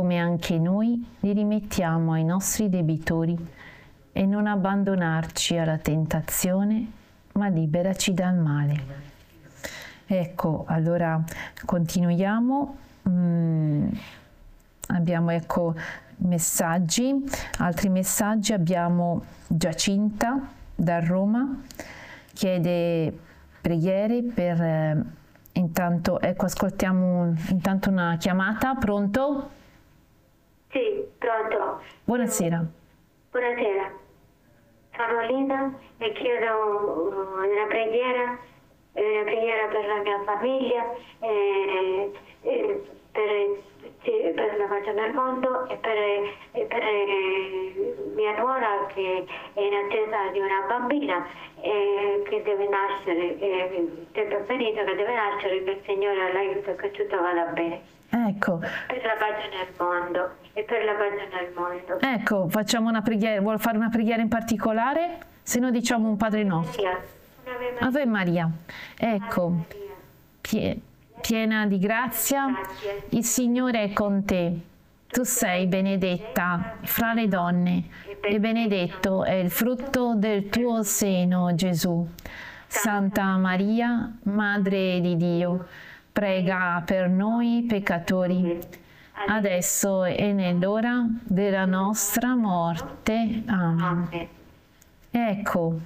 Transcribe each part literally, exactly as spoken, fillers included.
come anche noi li rimettiamo ai nostri debitori, e non abbandonarci alla tentazione, ma liberaci dal male. Ecco, allora continuiamo. Mm, abbiamo, ecco, messaggi, altri messaggi. Abbiamo Giacinta da Roma, chiede preghiere per... Eh, intanto, ecco, ascoltiamo intanto una chiamata. Pronto? Sì, pronto. Buonasera. Buonasera. Sono Linda e chiedo una preghiera, una preghiera per la mia famiglia, e, e per, sì, per la pace nel mondo e per, e per mia nuora che è in attesa di una bambina e che deve nascere, il tempo è finito, che deve nascere, che il Signore l'aiuta, che tutto vada bene. Ecco. Per la pace nel mondo e per la pace nel mondo. Ecco, facciamo una preghiera. Vuole fare una preghiera in particolare? Se no diciamo un Padre Nostro. Ave Maria. Ecco, pie, piena di grazia, il Signore è con te. Tu sei benedetta fra le donne e benedetto è il frutto del tuo seno, Gesù. Santa Maria, Madre di Dio, prega per noi peccatori, adesso e nell'ora della nostra morte. Amen. Ecco,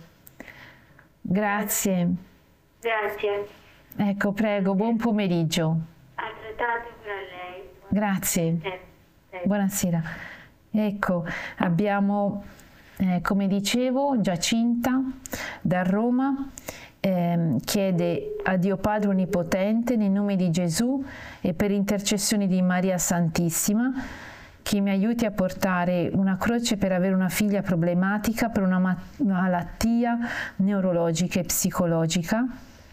grazie. Grazie. Ecco, prego, buon pomeriggio. Altrettanto per lei. Grazie. Buonasera. Ecco, abbiamo, eh, come dicevo, Giacinta da Roma. Eh, chiede a Dio Padre Onnipotente, nel nome di Gesù e per intercessione di Maria Santissima, che mi aiuti a portare una croce per avere una figlia problematica per una malattia neurologica e psicologica.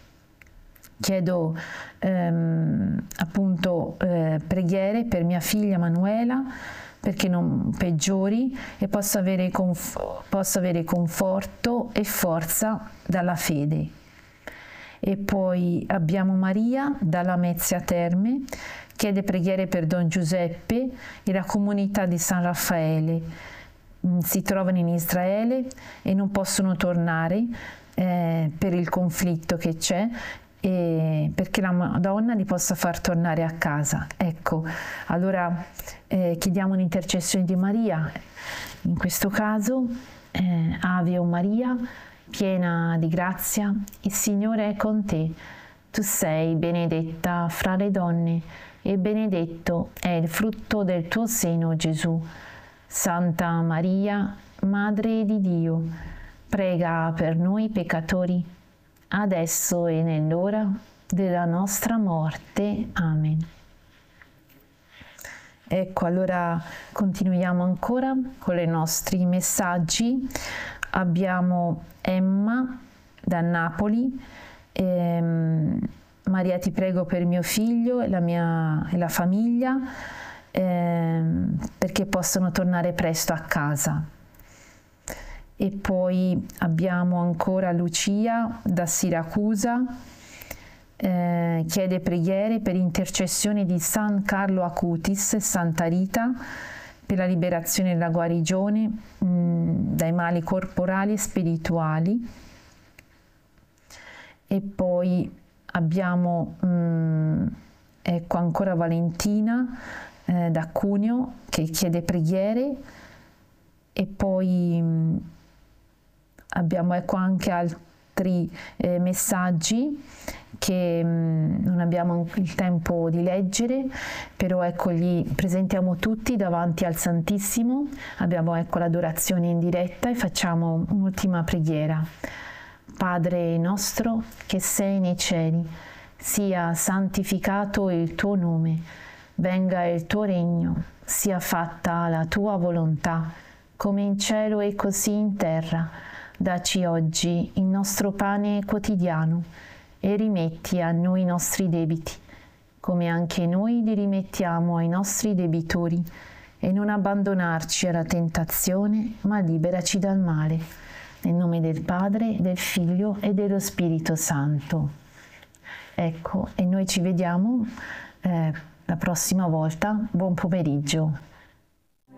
Chiedo ehm, appunto eh, preghiere per mia figlia Manuela, perché non peggiori e possa avere, conf- possa avere conforto e forza dalla fede. E poi abbiamo Maria dalla Lamezia Terme, chiede preghiere per Don Giuseppe e la comunità di San Raffaele. Si trovano in Israele e non possono tornare eh, per il conflitto che c'è, e perché la Madonna li possa far tornare a casa. Ecco, allora eh, chiediamo un'intercessione di Maria. In questo caso, eh, Ave o Maria, piena di grazia, il Signore è con te. Tu sei benedetta fra le donne e benedetto è il frutto del tuo seno, Gesù. Santa Maria, Madre di Dio, prega per noi peccatori, adesso e nell'ora della nostra morte. Amen. Ecco, allora continuiamo ancora con i nostri messaggi. Abbiamo Emma da Napoli. Ehm, Maria, ti prego per mio figlio e la mia e la famiglia, ehm, perché possano tornare presto a casa. E poi abbiamo ancora Lucia da Siracusa, eh, chiede preghiere per intercessione di San Carlo Acutis e Santa Rita per la liberazione e la guarigione mh, dai mali corporali e spirituali. E poi abbiamo mh, ecco ancora Valentina eh, da Cuneo che chiede preghiere. E poi mh, abbiamo ecco anche altri eh, messaggi che mh, non abbiamo il tempo di leggere, però ecco li presentiamo tutti davanti al Santissimo. Abbiamo ecco l'adorazione in diretta e facciamo un'ultima preghiera. Padre nostro che sei nei cieli, sia santificato il tuo nome, venga il tuo regno, sia fatta la tua volontà, come in cielo e così in terra. Dacci oggi il nostro pane quotidiano e rimetti a noi i nostri debiti, come anche noi li rimettiamo ai nostri debitori, e non abbandonarci alla tentazione, ma liberaci dal male. Nel nome del Padre, del Figlio e dello Spirito Santo. Ecco, e noi ci vediamo eh, la prossima volta. Buon pomeriggio.